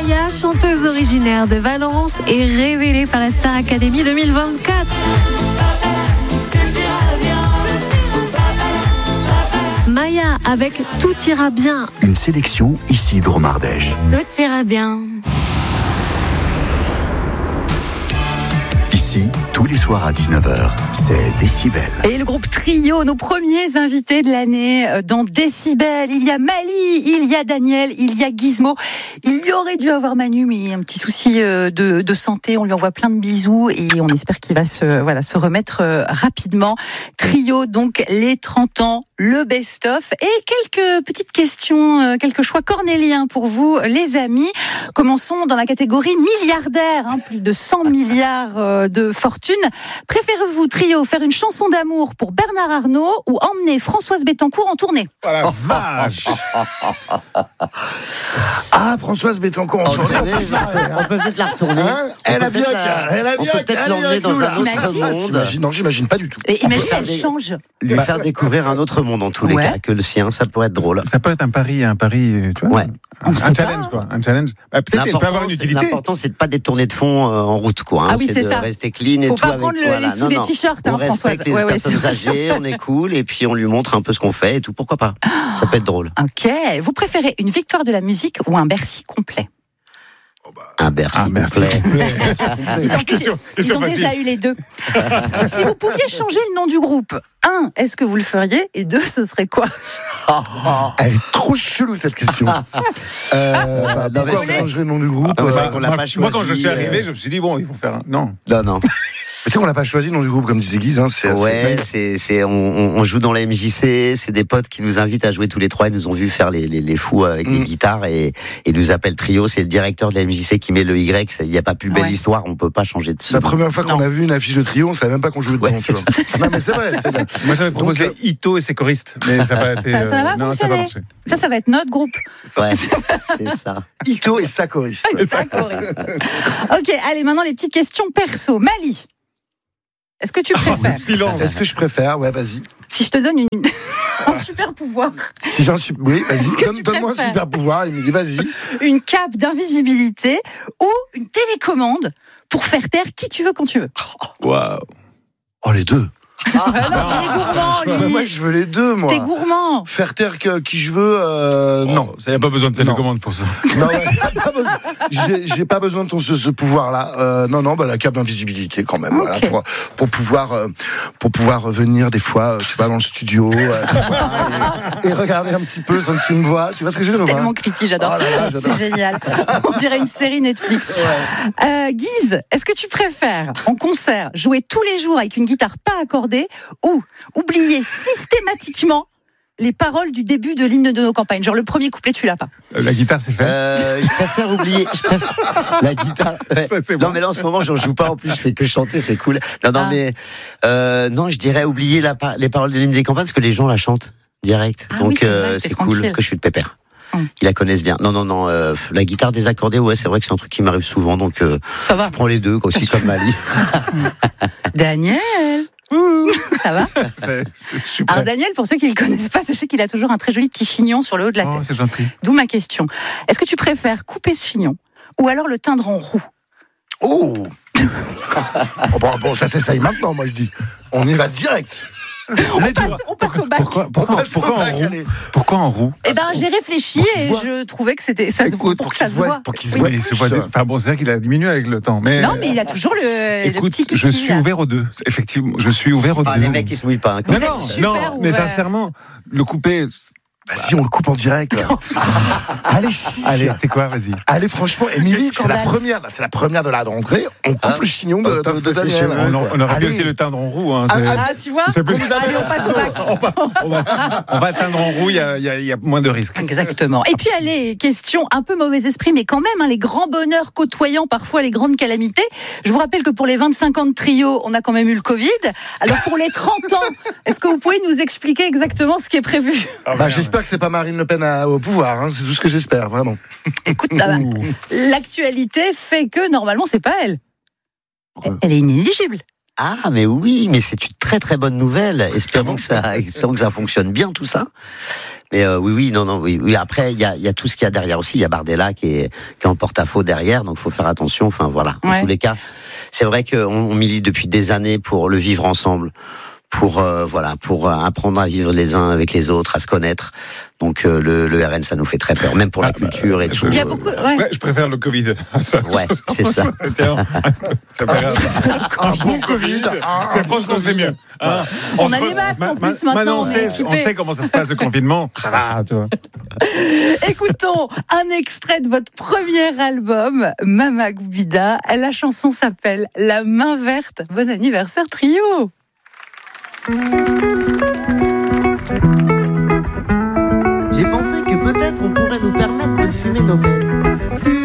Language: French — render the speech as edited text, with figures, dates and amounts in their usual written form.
Maya, chanteuse originaire de Valence et révélée par la Star Academy 2024. Maya avec Tout ira bien. Une sélection Isidro Mardèche. Tout ira bien. Ici, tous les soirs à 19h, c'est Décibel. Et le groupe Trio, nos premiers invités de l'année dans Décibel. Il y a Mali, il y a Daniel, il y a Gizmo. Il y aurait dû avoir Manu, mais il y a un petit souci de santé. On lui envoie plein de bisous et on espère qu'il va se remettre rapidement. Trio, donc les 30 ans, le best-of. Et quelques petites questions, quelques choix cornéliens pour vous, les amis. Commençons dans la catégorie milliardaire, plus de 100 milliards de fortune. Préférez-vous, Trio, faire une chanson d'amour pour Bernard Arnault ou emmener Françoise Bettencourt en tournée? Oh la vache! Ah, Françoise Bettencourt en tournée. On peut peut-être la retourner. Elle a bien, on peut peut-être l'emmener dans un autre monde. Non, j'imagine pas du tout. Et imagine, elle change. Lui faire découvrir un autre monde en tous les cas que le sien, ça pourrait être drôle. Ça peut être un pari, tu vois. Ouais. Un challenge, quoi. Un challenge. Peut-être qu'elle peut avoir une utilité. L'important, c'est de pas détourner de fond en route, quoi. Ah oui, c'est ça. Rester clean et faut tout. Faut pas prendre les sous des t-shirts, on Françoise. respecte les personnes âgées, on est cool, et puis on lui montre un peu ce qu'on fait et tout. Pourquoi pas? Ça peut être drôle. Ok. Vous préférez une victoire de la musique ou un Bercy complet? Un Bercy complet. Ils ont déjà eu les deux. Si vous pouviez changer le nom du groupe, 1, est-ce que vous le feriez? Et 2, ce serait quoi? Elle est trop chelou cette question. Pourquoi on changerait le nom du groupe? Moi, quand je suis arrivé, je me suis dit, bon, ils vont faire un... Non. Tu sais qu'on n'a pas choisi le nom du groupe, comme disait Guise. On joue dans la MJC, c'est des potes qui nous invitent à jouer tous les trois. Ils nous ont vu faire les fous avec les guitares et nous appellent Trio. C'est le directeur de la MJC qui met le Y. Il n'y a pas plus belle histoire, on peut pas changer de son. La première fois qu'on a vu une affiche de Trio, on savait même pas qu'on jouait dedans. Non, mais c'est vrai. Moi, j'avais proposé Ito et ses choristes, mais ça n'a pas été. Ça va fonctionner. Ça va être notre groupe. Ouais, c'est ça. Ito et sa choriste. Ok, allez, maintenant les petites questions perso. Mali. Est-ce que tu préfères? Silence. Est-ce que je préfère? Ouais, vas-y. Si je te donne un super pouvoir. Si j'ai un super... Oui, vas-y. Donne-moi un super pouvoir. Il me dit, vas-y. Une cape d'invisibilité ou une télécommande pour faire taire qui tu veux quand tu veux. Waouh. Oh, les deux. Non, il est gourmand, lui. Moi, je veux les deux, moi. T'es gourmand. Faire taire qui je veux, non. Ça n'y a pas besoin de télécommande pour ça. Non, j'ai pas besoin de ce pouvoir-là. Non, la cape d'invisibilité quand même. Okay. Voilà, pour pouvoir venir des fois, tu vas dans le studio et regarder un petit peu sans que tu me vois. Tu vois ce que je veux dire? Tellement creepy, j'adore. C'est génial. On dirait une série Netflix. Guise, est-ce que tu préfères en concert jouer tous les jours avec une guitare pas accordée ou oublier systématiquement les paroles du début de l'hymne de nos campagnes? Genre le premier couplet, tu l'as pas. La guitare, c'est fait. Je préfère oublier. La guitare. Ouais. Ça, c'est bon. Non, mais là, en ce moment, j'en joue pas. En plus, je fais que chanter, c'est cool. Mais je dirais oublier les paroles de l'hymne des campagnes parce que les gens la chantent direct. Donc, c'est cool que je suis de pépère. Ils la connaissent bien. Non, la guitare désaccordée, c'est vrai que c'est un truc qui m'arrive souvent. Donc, ça va. Je prends les deux, aussi comme Mali. Daniel. Ça va? Alors Daniel, pour ceux qui ne le connaissent pas, sachez qu'il a toujours un très joli petit chignon sur le haut de la tête. C'est gentil. D'où ma question. Est-ce que tu préfères couper ce chignon ou alors le teindre en roux? Oh bon, ça s'essaye maintenant, moi je dis. On y va direct. On passe au bac. Pourquoi en roux? J'ai réfléchi et je trouvais que c'était ça se voit pour que ça se voit. Pour qu'il se voit. C'est vrai qu'il a diminué avec le temps. Mais non, mais il a toujours le petit kiki. Je suis ouvert aux deux. Effectivement, je suis ouvert aux deux. Les mecs qui se mouillent pas. Non, mais sincèrement, le couper. Vas-y, on le coupe en direct. Allez, c'est quoi, vas-y. Allez, franchement, Émilie, c'est la première de la rentrée. On coupe le chignon de Daniel. On aurait pu aussi le teindre en roux. Tu vois. Allez, on passe au bac. On va teindre en roux, il y a moins de risques. Exactement. Et puis, allez, question un peu mauvais esprit, mais quand même, les grands bonheurs côtoyant parfois les grandes calamités. Je vous rappelle que pour les 25 ans de Trio, on a quand même eu le Covid. Alors, pour les 30 ans, est-ce que vous pouvez nous expliquer exactement ce qui est prévu? J'espère que c'est pas Marine Le Pen au pouvoir, c'est tout ce que j'espère, vraiment. Écoute, l'actualité fait que normalement c'est pas elle. Elle est inéligible. Ah, mais oui, mais c'est une très très bonne nouvelle. Espérons que ça fonctionne bien tout ça. Mais oui. Après, il y a tout ce qu'il y a derrière aussi. Il y a Bardella qui est en porte-à-faux derrière, donc faut faire attention. Enfin voilà. En tous les cas, c'est vrai qu'on milite depuis des années pour le vivre ensemble, pour apprendre à vivre les uns avec les autres, à se connaître. Donc le RN, ça nous fait très peur, même pour la culture et tout. Il y a beaucoup. Je préfère le Covid. Ouais, c'est ça. Un bon Covid. C'est franchement, c'est mieux. On a les masques en plus maintenant. On sait comment ça se passe le confinement. Ça va, tu vois. Écoutons un extrait de votre premier album, Mama Goubida. La chanson s'appelle La main verte. Bon anniversaire trio. J'ai pensé que peut-être on pourrait nous permettre de fumer nos bêtes.